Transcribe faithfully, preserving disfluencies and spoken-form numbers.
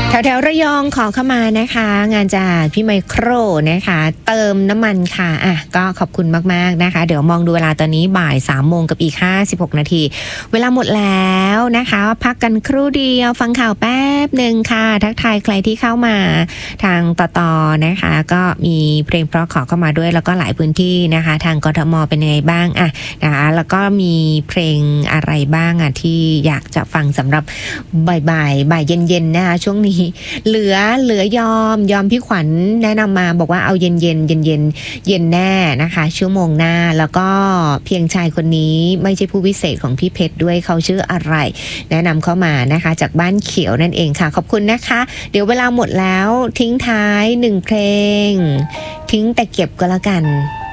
แถวๆระยองขอเข้ามานะคะงานจากพี่ไมโครนะคะเติมน้ำมันค่ะอ่ะก็ขอบคุณมากๆนะคะเดี๋ยวมองดูเวลาตอนนี้บ่ายสามโมงกับอีกห้าสิบหกนาทีเวลาหมดแล้วนะคะพักกันครู่เดียวฟังข่าวแป๊บหนึ่งค่ะทักทายใครที่เข้ามาทางต่อต่อนะคะก็มีเพลงเพราะขอเข้ามาด้วยแล้วก็หลายพื้นที่นะคะทางกทมเป็นยังไงบ้างอ่ะนะคะแล้วก็มีเพลงอะไรบ้างอ่ะที่อยากจะฟังสำหรับบ่ายๆบ่ายเย็นๆนะคะช่วงนี้เหลือเหลือยอมยอมพี่ขวัญแนะนำมาบอกว่าเอาเย็นเย็นเย็นเย็นเย็นแน่นะคะชั่วโมงหน้าแล้วก็เพียงชายคนนี้ไม่ใช่ผู้วิเศษของพี่เพชรด้วยเขาชื่ออะไรแนะนำเข้ามานะคะจากบ้านเขียวนั่นเองค่ะขอบคุณนะคะเดี๋ยวเวลาหมดแล้วทิ้งท้ายหนึ่งเพลงทิ้งแต่เก็บก็แล้วกัน